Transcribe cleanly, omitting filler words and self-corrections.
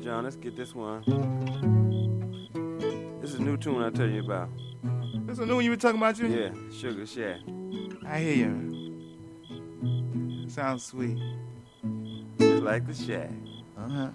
John, let's get this one. This is a new tune I tell you about. This is a new one you were talking about, you? Yeah, Sugar Shack. I hear you. Sounds sweet. Just like the shack. Uh-huh.